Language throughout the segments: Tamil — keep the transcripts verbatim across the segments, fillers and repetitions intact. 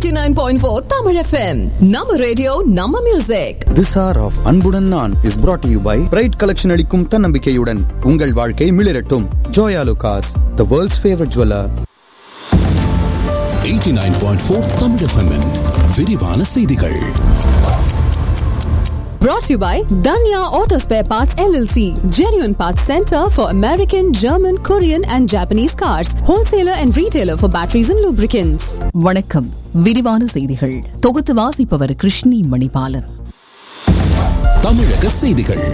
eighty-nine point four Tamil F M. நம்ம ரேடியோ நம்ம மியூசிக். This hour of அன்புடன் நான் is brought to you by Pride Collection அளிக்கும் தன்னம்பிக்கையுடன் உங்கள் வாழ்க்கை மிளிரட்டும். Joya Lucas, the world's favorite jeweler. eighty-nine point four Tamil F M -இன் விரிவான செய்திகள். Brought to you by Danya Auto Spare Parts L L C, genuine parts center for American, German, Korean and Japanese cars, wholesaler and retailer for batteries and lubricants. வணக்கம். விரிவான செய்திகள் தொகுத்து வாசிப்பவர் கிருஷ்ணி மணிபாலன். தமிழக செய்திகள்.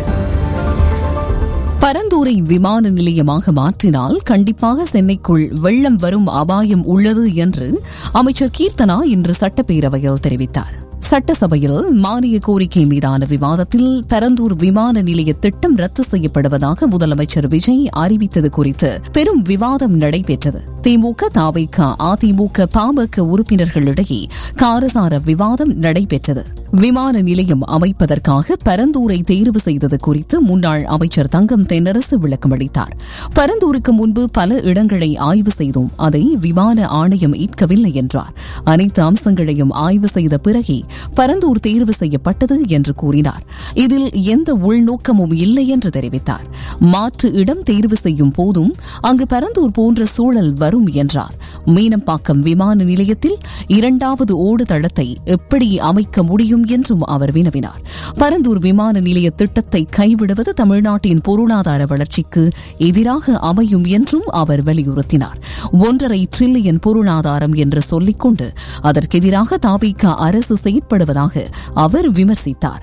பரந்தூரை விமான நிலையமாக மாற்றினால் கண்டிப்பாக சென்னைக்குள் வெள்ளம் வரும் அபாயம் உள்ளது என்று அமைச்சர் கீர்த்தனா இன்று சட்டப்பேரவையில் தெரிவித்தார். சட்டசபையில் மானிய கோரிக்கை மீதான விவாதத்தில் பரந்தூர் விமான நிலைய திட்டம் ரத்து செய்யப்படுவதாக முதலமைச்சர் விஜய் அறிவித்தது குறித்து பெரும் விவாதம் நடைபெற்றது. திமுக, தவிக, அதிமுக, பாமக உறுப்பினர்களிடையே காரசார விவாதம் நடைபெற்றது. விமான நிலையம் அமைப்பதற்காக பரந்தூரை தேர்வு செய்தது குறித்து முன்னாள் அமைச்சர் தங்கம் தென்னரசு விளக்கமளித்தார். பரந்தூருக்கு முன்பு பல இடங்களை ஆய்வு செய்தோம், அதை விமான ஆணையம் ஏற்கவில்லை என்றார். அனைத்து அம்சங்களையும் ஆய்வு செய்த பிறகே பரந்தூர் தேர்வு செய்யப்பட்டது என்று கூறினார். இதில் எந்த உள்நோக்கமும் இல்லை என்று தெரிவித்தார். மாற்று இடம் தேர்வு செய்யும் போதும் அங்கு பரந்தூர் போன்ற சூழல் வரும் என்றார். மீனம்பாக்கம் விமான நிலையத்தில் இரண்டாவது ஓடு தளத்தை எப்படி அமைக்க முடியும் என்றும் அவர் வினவினார். பரந்தூர் விமான நிலைய திட்டத்தை கைவிடுவது தமிழ்நாட்டின் பொருளாதார வளர்ச்சிக்கு எதிராக அமையும் என்றும் அவர் வலியுறுத்தினார். ஒன்றரை டிரில்லியன் பொருளாதாரம் என்று சொல்லிக்கொண்டு அதற்கெதிராக தவிக அரசு செயற்படுவதாக அவர் விமர்சித்தார்.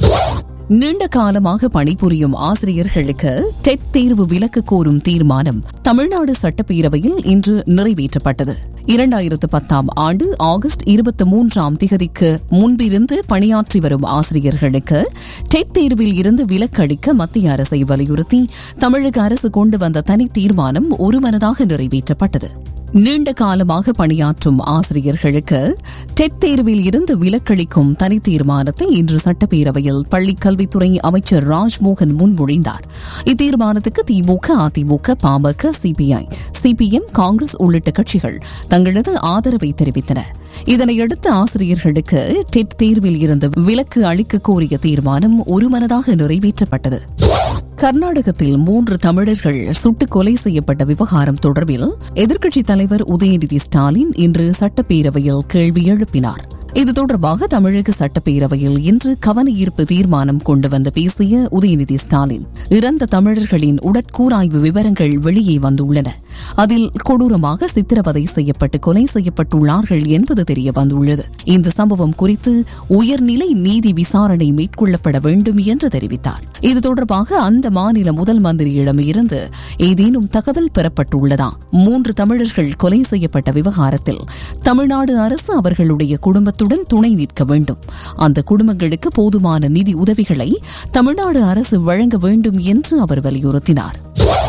நீண்ட காலமாக பணிபுரியும் ஆசிரியர்களுக்கு டெட் தேர்வு விலக்கு கோரும் தீர்மானம் தமிழ்நாடு சட்டப்பேரவையில் இன்று நிறைவேற்றப்பட்டது. இரண்டாயிரத்து பத்தாம் ஆண்டு ஆகஸ்ட் இருபத்தி மூன்றாம் திகதிக்கு முன்பிருந்து பணியாற்றி வரும் ஆசிரியர்களுக்கு டெட் தேர்வில் இருந்து விலக்கு அளிக்க மத்திய அரசை வலியுறுத்தி தமிழக அரசு கொண்டு வந்த தனி தீர்மானம் ஒருமனதாக நிறைவேற்றப்பட்டது. நீண்ட காலமாக பணியாற்றும் ஆசிரியர்களுக்கு டெட் தேர்வில் இருந்து விலக்களிக்கும் தனி தீர்மானத்தை இன்று சட்டப்பேரவையில் பள்ளிக் கல்வித்துறை அமைச்சர் ராஜ்மோகன் முன்மொழிந்தார். இத்தீர்மானத்துக்கு திமுக, அதிமுக, பாமக, சிபிஐ, சிபிஎம், காங்கிரஸ் உள்ளிட்ட கட்சிகள் தங்களது ஆதரவை தெரிவித்தன. இதனையடுத்து ஆசிரியர்களுக்கு டெட் தேர்வில் இருந்து விலக்கு அளிக்க கோரிய தீர்மானம் ஒருமனதாக நிறைவேற்றப்பட்டது. கர்நாடகத்தில் மூன்று தமிழர்கள் சுட்டுக் கொலை செய்யப்பட்ட விவகாரம் தொடர்பில் எதிர்க்கட்சித் தலைவர் உதயநிதி ஸ்டாலின் இன்று சட்டப்பேரவையில் கேள்வி எழுப்பினார். இது தொடர்பாக தமிழக சட்டப்பேரவையில் இன்று கவன ஈர்ப்பு தீர்மானம் கொண்டு வந்து பேசிய உதயநிதி ஸ்டாலின், இறந்த தமிழர்களின் உடற்கூராய்வு விவரங்கள் வெளியே வந்துள்ளன. அதில் கொடூரமாக சித்திரவதை செய்யப்பட்டு கொலை செய்யப்பட்டுள்ளார்கள் என்பது தெரிய வந்துள்ளது. இந்த சம்பவம் குறித்து உயர்நிலை நீதி விசாரணை மேற்கொள்ளப்பட வேண்டும் என்று தெரிவித்தார். இது தொடர்பாக அந்த மாநில முதல் மந்திரியிடம் இருந்து ஏதேனும் தகவல் பெறப்பட்டுள்ளதா? மூன்று தமிழர்கள் கொலை செய்யப்பட்ட விவகாரத்தில் தமிழ்நாடு அரசு அவர்களுடைய குடும்பத்துடன் துணை நிற்க வேண்டும். அந்த குடும்பங்களுக்கு போதுமான நிதி உதவிகளை தமிழ்நாடு அரசு வழங்க வேண்டும் என்று அவர் வலியுறுத்தினார்.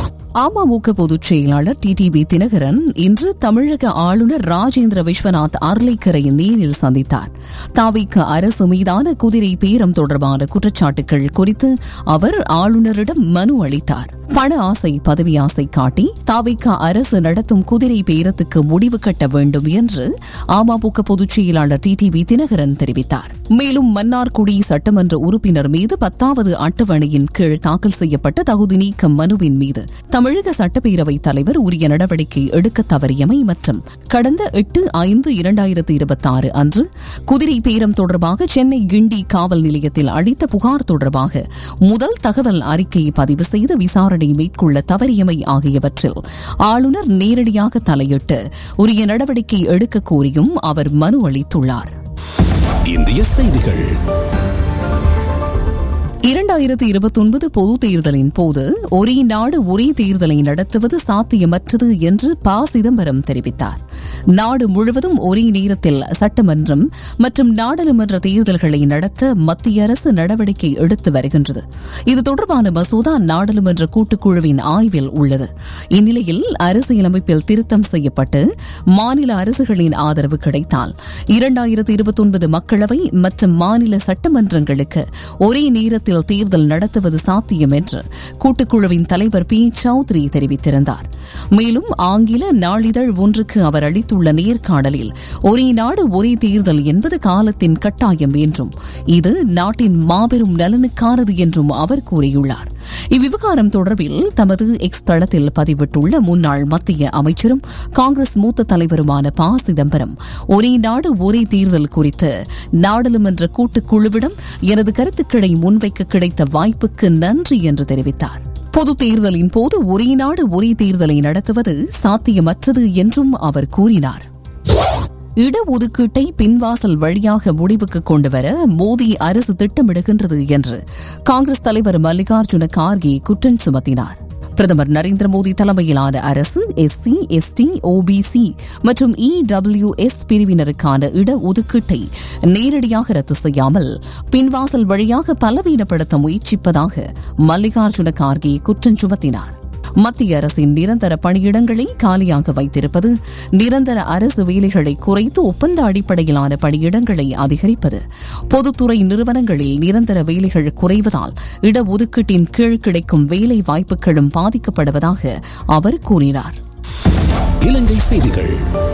அமமுக பொதுச் செயலாளர் டிடிவி தினகரன் இன்று தமிழக ஆளுநர் ராஜேந்திர விஸ்வநாத் அர்லேக்கரை நேரில் சந்தித்தார். தவிக அரசு மீதான குதிரை பேரம் தொடர்பான குற்றச்சாட்டுகள் குறித்து அவர் ஆளுநரிடம் மனு அளித்தார். பண ஆசை, பதவி ஆசை காட்டி தவிக அரசு நடத்தும் குதிரை பேரத்துக்கு முடிவு கட்ட வேண்டும் என்று அமமுக பொதுச் செயலாளர் டிடிவி தினகரன் தெரிவித்தார். மேலும் மன்னார்குடி சட்டமன்ற உறுப்பினர் மீது பத்தாவது அட்டவணையின் கீழ் தாக்கல் செய்யப்பட்ட தகுதி நீக்கம் மனுவின் மீது தமிழக சட்டப்பேரவைத் தலைவர் உரிய நடவடிக்கை எடுக்க தவறியமை மற்றும் கடந்த எட்டு ஐந்து இரண்டாயிரத்து இருபத்தி ஆறு அன்று குதிரை பேரம் தொடர்பாக சென்னை கிண்டி காவல் நிலையத்தில் அளித்த புகார் தொடர்பாக முதல் தகவல் அறிக்கையை பதிவு செய்து விசாரணை மேற்கொள்ள தவறியமை ஆகியவற்றில் ஆளுநர் நேரடியாக தலையிட்டு உரிய நடவடிக்கை எடுக்க கோரியும் அவர் மனு அளித்துள்ளார். இந்திய செய்திகள். இரண்டாயிரத்து இருபத்தி ஒன்பது பொதுத் தேர்தலின் போது ஒரே நாடு ஒரே தேர்தலை நடத்துவது சாத்தியமற்றது என்று ப சிதம்பரம் தெரிவித்தார். நாடு முழுவதும் ஒரே நேரத்தில் சட்டமன்றம் மற்றும் நாடாளுமன்ற தேர்தல்களை நடத்த மத்திய அரசு நடவடிக்கை எடுத்து வருகின்றது. இது தொடர்பான மசோதா நாடாளுமன்ற கூட்டுக்குழுவின் ஆய்வில் உள்ளது. இந்நிலையில் அரசியலமைப்பில் திருத்தம் செய்யப்பட்டு மாநில அரசுகளின் ஆதரவு கிடைத்தால் இரண்டாயிரத்து இருபத்தி ஒன்பது மக்களவை மற்றும் மாநில சட்டமன்றங்களுக்கு ஒரே நேரத்தில் நேரத்தில் தேர்தல் நடத்துவது சாத்தியம் என்று கூட்டுக்குழுவின் தலைவர் பி சௌத்ரி தெரிவித்திருந்தார். மேலும் ஆங்கில நாளிதழ் ஒன்றுக்கு அவர் அளித்துள்ள நேர்காணலில் ஒரே நாடு ஒரே தேர்தல் என்பது காலத்தின் கட்டாயம் என்றும் இது நாட்டின் மாபெரும் நலனுக்கானது என்றும் அவர் கூறியுள்ளார். இவ்விவகாரம் தொடர்பில் தமது எக்ஸ் தளத்தில் பதிவிட்டுள்ள முன்னாள் மத்திய அமைச்சரும் காங்கிரஸ் மூத்த தலைவருமான ப சிதம்பரம் ஒரே நாடு ஒரே தேர்தல் குறித்து நாடாளுமன்ற கூட்டுக்குழுவிடம் எனது கருத்துக்களை முன்வைக்க கிடைத்த வாய்ப்புக்கு நன்றி என்று தெரிவித்தார். பொது தேர்தலின் போது ஒரே நாடு ஒரே தேர்தலை நடத்துவது சாத்தியமற்றது என்றும் அவர் கூறினார். இடஒதுக்கீட்டை பின்வாசல் வழியாக முடிவுக்கு கொண்டுவர மோடி அரசு திட்டமிடுகின்றது என்று காங்கிரஸ் தலைவர் மல்லிகார்ஜுன கார்கே குற்றம் சுமத்தினார். பிரதமர் நரேந்திர மோடி தலைமையிலான அரசு எஸ்சி, எஸ்டி, ஓபிசி மற்றும் இடபிள்யூஎஸ் பிரிவினருக்கான இடஒதுக்கீட்டை நேரடியாக ரத்து செய்யாமல் பின்வாசல் வழியாக பலவீனப்படுத்த முயற்சிப்பதாக மல்லிகார்ஜுன கார்கே குற்றம் சுமத்தினார். மத்திய அரசின் நிரந்தர பணியிடங்களை காலியாக வைத்திருப்பது, நிரந்தர அரசு வேலைகளை குறைத்து ஒப்பந்த அடிப்படையிலான பணியிடங்களை அதிகரிப்பது, பொதுத்துறை நிறுவனங்களில் நிரந்தர வேலைகள் குறைவதால் இடஒதுக்கீட்டின் கீழ் கிடைக்கும் வேலை வாய்ப்புகளும் பாதிக்கப்படுவதாக அவர் கூறினார். இலங்கை செய்திகள்.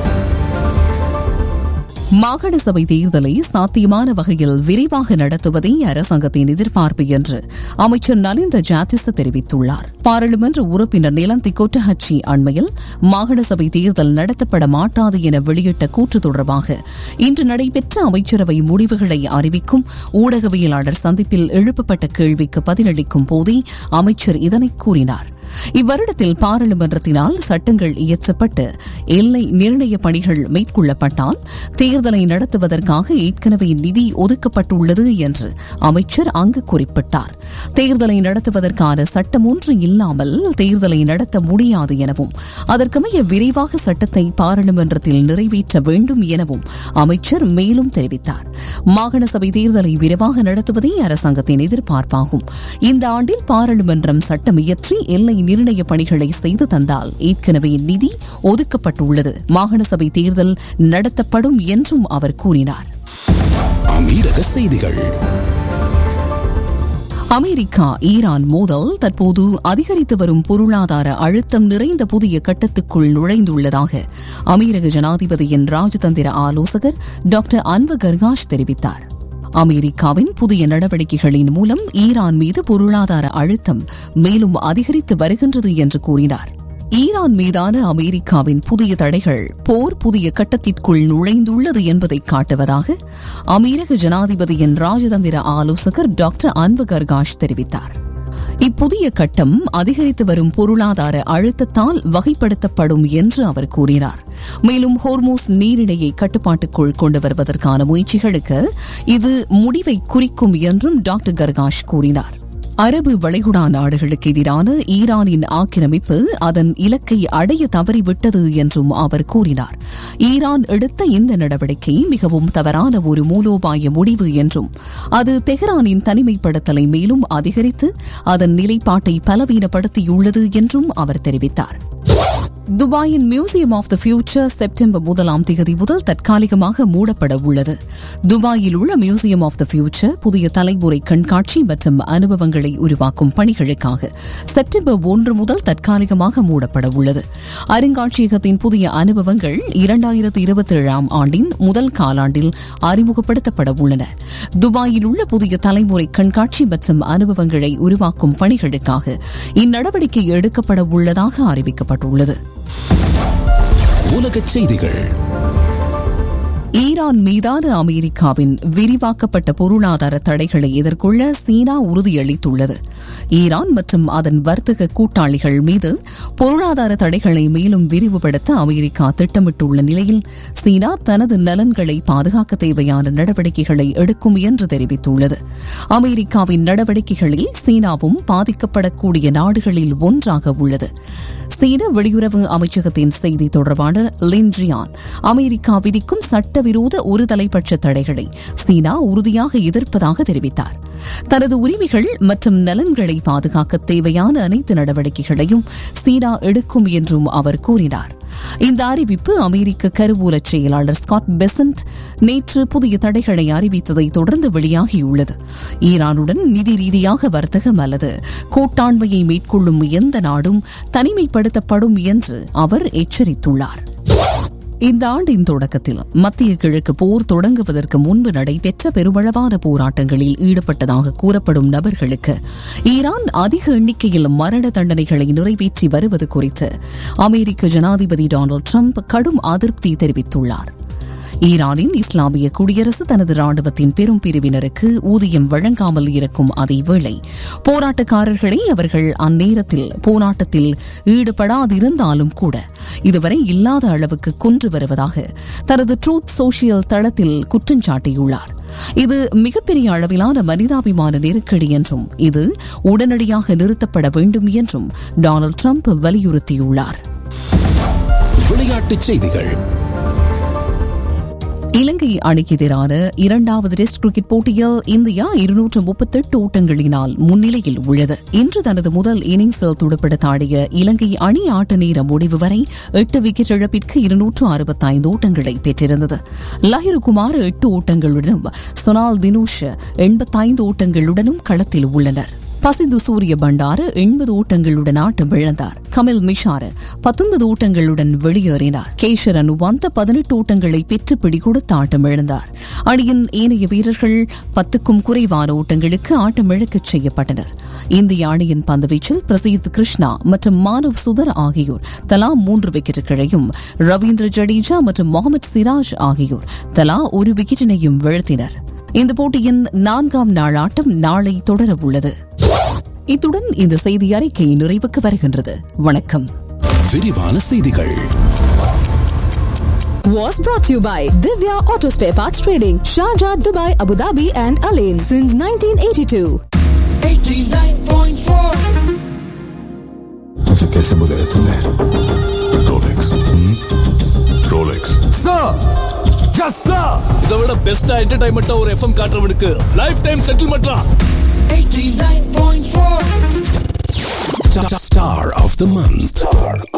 மாகாண சபை தேர்தலை சாத்தியமான வகையில் விரைவாக நடத்துவதே அரசாங்கத்தின் எதிர்பார்ப்பு என்று அமைச்சர் நலிந்த ஜாதிச தெரிவித்துள்ளார். பாராளுமன்ற உறுப்பினர் நிலந்தி கொட்டஹச்சி அண்மையில் மாகாண சபை தேர்தல் நடத்தப்பட மாட்டாது என வெளியிட்ட கூற்று தொடர்பாக இன்று நடைபெற்ற அமைச்சரவை முடிவுகளை அறிவிக்கும் ஊடகவியலாளர் சந்திப்பில் எழுப்பப்பட்ட கேள்விக்கு பதிலளிக்கும் போதே அமைச்சர் இதனை கூறினார். இவ்வருடத்தில் பாராளுமன்றத்தினால் சட்டங்கள் இயற்றப்பட்டு எல்லை நிர்ணய பணிகள் மேற்கொள்ளப்பட்டால் தேர்தலை நடத்துவதற்காக ஏற்கனவே நிதி ஒதுக்கப்பட்டுள்ளது என்று அமைச்சர் அங்கு குறிப்பிட்டார். தேர்தலை நடத்துவதற்கான சட்டம் ஒன்று இல்லாமல் தேர்தலை நடத்த முடியாது எனவும் அதற்கமைய விரைவாக சட்டத்தை பாராளுமன்றத்தில் நிறைவேற்ற வேண்டும் எனவும் அமைச்சர் மேலும் தெரிவித்தார். மாகாண சபை தேர்தலை விரைவாக நடத்துவதே அரசாங்கத்தின் எதிர்பார்ப்பாகும். இந்த ஆண்டில் பாராளுமன்றம் சட்டம் இயற்றி எல்லை நிர்ணய பணிகளை செய்து தந்தால் ஏற்கனவே நிதி ஒதுக்கப்பட்டுள்ளது. மாகாண சபை தேர்தல் நடத்தப்படும் என்றும் அவர் கூறினார். அமீரக செய்திகள். அமெரிக்கா ஈரான் மோதல் தற்போது அதிகரித்து வரும் பொருளாதார அழுத்தம் நிறைந்த புதிய கட்டத்துக்குள் நுழைந்துள்ளதாக அமெரிக்க ஜனாதிபதியின் ராஜதந்திர ஆலோசகர் டாக்டர் அன்வர் கர்காஷ் தெரிவித்தார். அமெரிக்காவின் புதிய நடவடிக்கைகளின் மூலம் ஈரான் மீது பொருளாதார அழுத்தம் மேலும் அதிகரித்து வருகின்றது என்று கூறினார். ஈரான் மீதான அமெரிக்காவின் புதிய தடைகள் போர் புதிய கட்டத்திற்குள் நுழைந்துள்ளது என்பதை காட்டுவதாக அமெரிக்க ஜனாதிபதியின் ராஜதந்திர ஆலோசகர் டாக்டர் அன்வர் கர்காஷ் தெரிவித்தார். இப்புதிய கட்டம் அதிகரித்து வரும் பொருளாதார அழுத்தத்தால் வகைப்படுத்தப்படும் என்று அவர் கூறினார். மேலும் ஹோர்மூஸ் நீரிணையை கட்டுப்பாட்டுக்குள் கொண்டு வருவதற்கான முயற்சிகளுக்கு இது முடிவை குறிக்கும் என்றும் டாக்டர் கர்காஷ் கூறினார். அரபு வளைகுடா நாடுகளுக்கு எதிரான ஈரானின் ஆக்கிரமிப்பு அதன் இலக்கை அடைய தவறிவிட்டது என்றும் அவர் கூறினார். ஈரான் எடுத்த இந்த நடவடிக்கை மிகவும் தவறான ஒரு மூலோபாய முடிவு என்றும் அது தெஹ்ரானின் தனிமைப்படுத்தலை மேலும் அதிகரித்து அதன் நிலைப்பாட்டை பலவீனப்படுத்தியுள்ளது என்றும் அவர் தெரிவித்தார். துபாயின் museum of the future September முதலாம் தேதி முதல் தற்காலிகமாக மூடப்பட உள்ளது. துபாயில் உள்ள மியூசியம் ஆஃப் த ஃபியூச்சர் புதிய தலைமுறை கண்காட்சி மற்றும் அனுபவங்களை உருவாக்கும் பணிகளுக்காக செப்டம்பர் ஒன்று முதல் தற்காலிகமாக மூடப்பட உள்ளது. அருங்காட்சியகத்தின் புதிய அனுபவங்கள் இரண்டாயிரத்தி இருபத்தி ஏழாம் ஆண்டின் முதல் காலாண்டில் அறிமுகப்படுத்தப்பட உள்ளன. துபாயில் உள்ள புதிய தலைமுறை கண்காட்சி மற்றும் அனுபவங்களை உருவாக்கும் பணிகளுக்காக இந்நடவடிக்கை எடுக்கப்பட உள்ளதாக அறிவிக்கப்பட்டுள்ளது. உலகச் செய்திகள். ஈரான் மீதான அமெரிக்காவின் விரிவாக்கப்பட்ட பொருளாதார தடைகளை எதிர்கொள்ள சீனா உறுதியளித்துள்ளது. ஈரான் மற்றும் அதன் வர்த்தக கூட்டாளிகள் மீது பொருளாதார தடைகளை மேலும் விரிவுபடுத்த அமெரிக்கா திட்டமிட்டுள்ள நிலையில் சீனா தனது நலன்களை பாதுகாக்க தேவையான நடவடிக்கைகளை எடுக்கும் என்று தெரிவித்துள்ளது. அமெரிக்காவின் நடவடிக்கைகளில் சீனாவும் பாதிக்கப்படக்கூடிய நாடுகளில் ஒன்றாக உள்ளது. சீன வெளியுறவு அமைச்சகத்தின் செய்தி தொடர்பாளர் லின் ஜியான் அமெரிக்கா விதிக்கும் சட்டவிரோத ஒரு தலைப்பட்ச தடைகளை சீனா உறுதியாக எதிர்ப்பதாக தெரிவித்தார். தனது உரிமைகள் மற்றும் நலன்களை பாதுகாக்க தேவையான அனைத்து நடவடிக்கைகளையும் சீனா எடுக்கும் என்றும் அவர் கூறினார். இந்த அறிவிப்பு அமெரிக்க கருவூல செயலாளர் ஸ்காட் பெசன்ட் நேற்று புதிய தடைகளை அறிவித்ததை தொடர்ந்து வெளியாகியுள்ளது. ஈரானுடன் நிதி ரீதியாக வர்த்தகம் அல்லது கூட்டாண்மையை மேற்கொள்ளும் எந்த நாடும் தனிமைப்படுத்தப்படும் என்று அவர் எச்சரித்துள்ளார். இந்த ஆண்டின் தொடக்கத்தில் மத்திய கிழக்கு போர் தொடங்குவதற்கு முன்பு நடைபெற்ற பெருமளவான போராட்டங்களில் ஈடுபட்டதாக கூறப்படும் நபர்களுக்கு ஈரான் அதிக எண்ணிக்கையில் மரண தண்டனைகளை நிறைவேற்றி வருவது குறித்து அமெரிக்க ஜனாதிபதி டொனால்டு டிரம்ப் கடும் அதிருப்தி தெரிவித்துள்ளார். ஈரானின் இஸ்லாமிய குடியரசு தனது ராணுவத்தின் பெரும் பிரிவினருக்கு ஊதியம் வழங்காமல் இருக்கும் அதேவேளை போராட்டக்காரர்களை அவர்கள் அந்நேரத்தில் போராட்டத்தில் ஈடுபடாதிருந்தாலும் கூட இதுவரை இல்லாத அளவுக்கு கொன்று வருவதாக தனது ட்ரூத் சோஷியல் தளத்தில் குற்றம் சாட்டியுள்ளார். இது மிகப்பெரிய அளவிலான மனிதாபிமான நெருக்கடி என்றும் இது உடனடியாக நிறுத்தப்பட வேண்டும் என்றும் டொனால்டு டிரம்ப் வலியுறுத்தியுள்ளார். விளையாட்டுச் செய்திகள். இலங்கை அணிக்கு எதிரான இரண்டாவது டெஸ்ட் கிரிக்கெட் போட்டியில் இந்தியா இருநூற்று முப்பத்தெட்டு ஓட்டங்களினால் முன்னிலையில் உள்ளது. இன்று தனது முதல் இன்னிங்ஸில் துடுப்படுத்தாடிய இலங்கை அணி ஆட்ட நேர முடிவு வரை எட்டு விக்கெட் இழப்பிற்கு இருநூற்று அறுபத்தைந்து ஓட்டங்களை பெற்றிருந்தது. லஹிருகுமார் எட்டு ஓட்டங்களுடனும் சொனால் தினூஷ் எண்பத்தைந்து ஓட்டங்களுடனும் களத்தில் உள்ளனர். பசிந்து சூரிய பண்டார எண்பது ஓட்டங்களுடன் ஆட்டம் இழந்தார். கமில் மிஷார் பத்தொன்பது ஓட்டங்களுடன் வெளியேறினார். கேஷர் அனுவந்த பதினெட்டு ஓட்டங்களை பெற்று பிடிகொடுத்து ஆட்டம் இழந்தார். அணியின் ஏனைய வீரர்கள் பத்துக்கும் குறைவான ஓட்டங்களுக்கு ஆட்டம் இழக்கச் செய்யப்பட்டனர். இந்திய அணியின் பந்துவீச்சில் பிரசீத் கிருஷ்ணா மற்றும் மானவ் சுதர் ஆகியோர் தலா மூன்று விக்கெட்டுகளையும், ரவீந்திர ஜடேஜா மற்றும் முகமது சிராஜ் ஆகியோர் தலா ஒரு விக்கெட்டினையும் வீழ்த்தினர். இந்த போட்டியின் நான்காம் நாள் ஆட்டம் நாளை தொடரவுள்ளது. இத்துடன் இந்த செய்தி அறிக்கை நிறைவுக்கு வருகின்றது. வணக்கம். விரிவான செய்திகள் Was brought to you by Divya Auto Spare Parts Trading, Sharjah, Dubai, Abu Dhabi and Alain since nineteen eighty-two. eighty-nine point four. मुझे कैसे बुलाया तुमने? Rolex, Rolex. Sir, yes sir. இதை விட பெஸ்டா என்டர்டைன்மெண்டா ஒரு FM காட்டுறவனுக்கு life time செட்டில்மெண்ட்லாம். eighty-nine point four. Star of the month. Star